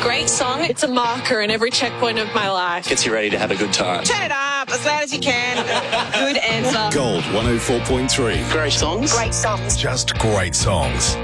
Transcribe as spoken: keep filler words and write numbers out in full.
Great song. It's a marker in every checkpoint of my life. Gets you ready to have a good time. Turn it up as loud as you can. Good answer. Gold one oh four point three. Great songs. Great songs. Just great songs.